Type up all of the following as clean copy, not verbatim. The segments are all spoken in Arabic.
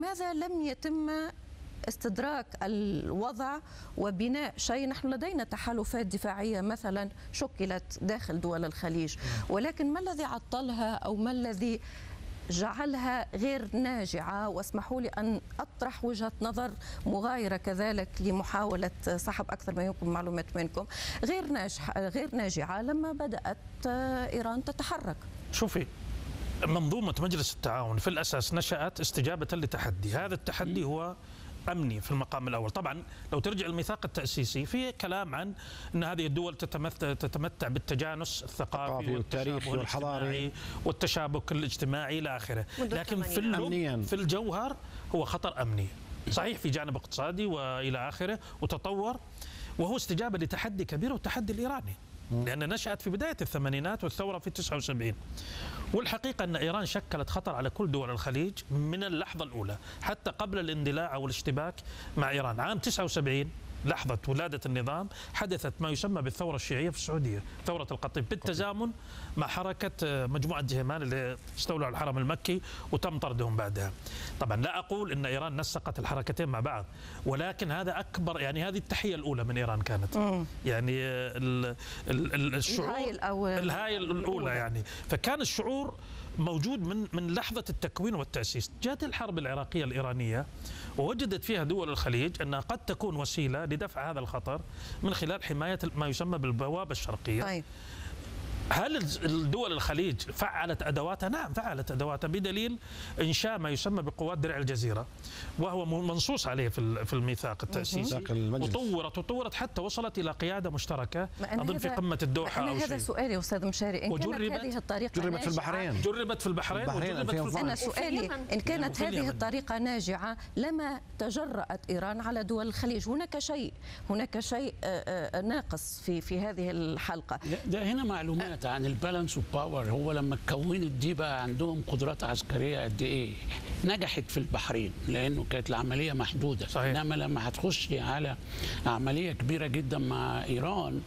ماذا لم يتم استدراك الوضع وبناء شيء؟ نحن لدينا تحالفات دفاعية مثلا شكلت داخل دول الخليج، ولكن ما الذي عطلها أو ما الذي جعلها غير ناجعة؟ واسمحوا لي أن أطرح وجهة نظر مغايرة كذلك لمحاولة سحب أكثر ما يمكن معلومات منكم. غير ناجعة لما بدأت إيران تتحرك. شوفي، منظومة مجلس التعاون في الأساس نشأت استجابة لتحدي، هذا التحدي هو أمني في المقام الأول. طبعا لو ترجع الميثاق التأسيسي في كلام عن أن هذه الدول تتمتع بالتجانس الثقافي والتاريخي والحضاري والتشابك الاجتماعي إلى آخره، لكن في الجوهر هو خطر أمني. صحيح في جانب اقتصادي وإلى آخره وتطور، وهو استجابة لتحدي كبير والتحدي الإيراني، لأن نشأت في بداية الثمانينات والثورة في 79. والحقيقة أن إيران شكلت خطر على كل دول الخليج من اللحظة الأولى حتى قبل الاندلاع أو الاشتباك مع إيران. عام 79 لحظة ولادة النظام حدثت ما يسمى بالثورة الشيعية في السعودية، ثورة القطيف، بالتزامن مع حركة مجموعة جهيمان اللي استولوا على الحرم المكي وتم طردهم بعدها. طبعا لا أقول أن إيران نسقت الحركتين مع بعض، ولكن هذا أكبر، يعني هذه التحية الأولى من إيران كانت يعني الشعور الهاي الأولى يعني. فكان الشعور موجود من لحظة التكوين والتأسيس. جاءت الحرب العراقية الإيرانية ووجدت فيها دول الخليج أنها قد تكون وسيلة لدفع هذا الخطر من خلال حماية ما يسمى بالبوابة الشرقية. طيب. هل الدول الخليج فعلت أدواتها؟ نعم فعلت أدواتها، بدليل إنشاء ما يسمى بقوات درع الجزيرة، وهو منصوص عليه في الميثاق التأسيسي، وطورت حتى وصلت إلى قيادة مشتركة أظن في قمة الدوحة أو شيء. هذا سؤالي أستاذ مشاري، إن كانت هذه الطريقة جربت في البحرين، جربت في البحرين أنا سؤالي إن كانت هذه الطريقة ناجعة لما تجرأت إيران على دول الخليج؟ هناك شيء ناقص في هذه الحلقة. ده هنا معلومات عن البالانس والباور. هو لما اتكونت دي بقى عندهم قدرات عسكريه قد ايه؟ نجحت في البحرين لانه كانت العمليه محدوده. صحيح. انما لما هتخشي على عمليه كبيره جدا مع ايران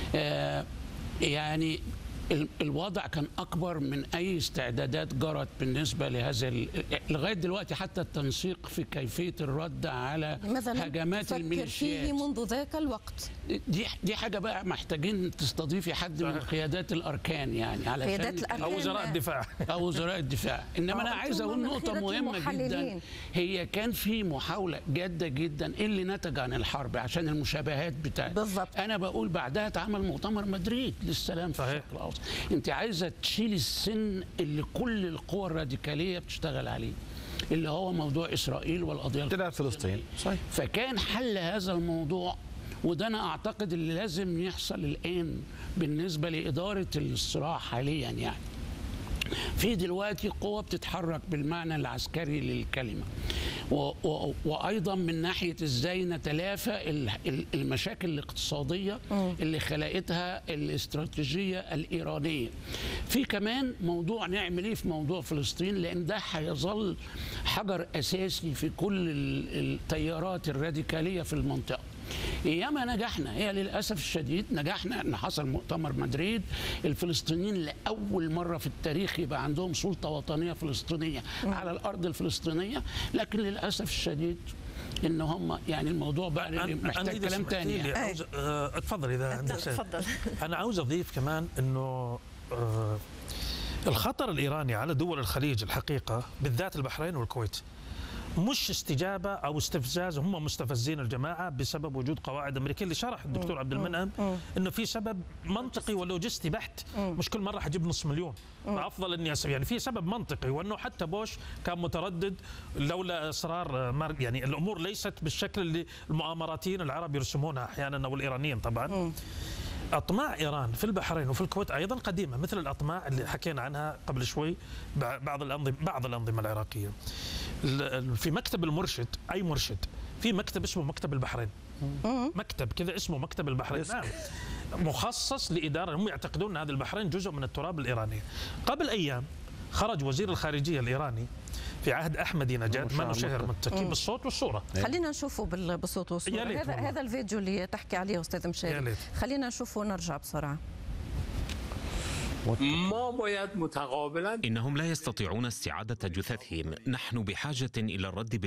يعني الوضع كان أكبر من أي استعدادات جرت بالنسبة لهذا لغاية دلوقتي. حتى التنسيق في كيفية الرد على هجمات الميليشيات فيه منذ ذاك الوقت، دي حاجة بقى محتاجين تستضيفي حد من قيادات الأركان، يعني علشان أو وزراء الدفاع أو وزراء الدفاع. إنما أنا عايز أقول نقطة مهمة جدا، هي كان في محاولة جادة جدا اللي نتج عن الحرب عشان المشابهات بتاعت بالضبط. أنا بقول بعدها اتعمل مؤتمر مدريد للسلام في الشرق الأوسط. انت عايزه تشيلي السن اللي كل القوى الراديكاليه بتشتغل عليه، اللي هو موضوع اسرائيل والقضيه الفلسطينيه. صحيح. فكان حل هذا الموضوع، وده انا اعتقد اللي لازم يحصل الان بالنسبه لاداره الصراع حاليا. يعني في دلوقتي قوة بتتحرك بالمعنى العسكري للكلمة، وأيضا من ناحية إزاي نتلافى المشاكل الاقتصادية اللي خلقتها الاستراتيجية الإيرانية. في كمان موضوع نعمل إيه في موضوع فلسطين، لأن ده هيظل حجر أساسي في كل التيارات الراديكالية في المنطقة. ايام نجحنا، هي للاسف الشديد نجحنا ان حصل مؤتمر مدريد، الفلسطينيين لاول مره في التاريخ يبقى عندهم سلطه وطنيه فلسطينيه على الارض الفلسطينيه، لكن للاسف الشديد ان هم يعني الموضوع بقى محتاج كلام ثاني. يعني. اتفضل اذا عندك. اتفضل. انا عاوز اضيف كمان انه الخطر الايراني على دول الخليج الحقيقه بالذات البحرين والكويت مش استجابه او استفزاز، هم مستفزين الجماعه بسبب وجود قواعد امريكيه اللي شرح الدكتور عبد المنعم انه في سبب منطقي ولوجستي بحت، مش كل مره حجيب نص مليون، فافضل اني اسوي يعني في سبب منطقي، وانه حتى بوش كان متردد لولا اصرار يعني الامور ليست بالشكل اللي المؤامراتيين العرب يرسمونها احيانا او الايرانيين طبعا. أطماع إيران في البحرين وفي الكويت أيضا قديمة، مثل الأطماع اللي حكينا عنها قبل شوي بعض الأنظمة العراقية. في مكتب المرشد، أي مرشد، في مكتب اسمه مكتب البحرين، مكتب كذا اسمه مكتب البحرين، نعم، مخصص لإدارة. هم يعتقدون أن هذا البحرين جزء من التراب الإيراني. قبل أيام خرج وزير الخارجية الإيراني في عهد أحمدي نجاد، ما نشهر متكي بالصوت والصورة. خلينا نشوفه بالصوت والصورة. هذا الفيديو اللي تحكي عليه أستاذ مشاري، خلينا نشوفه ونرجع بسرعة. إنهم لا يستطيعون استعادة جثثهم. نحن بحاجة إلى الرد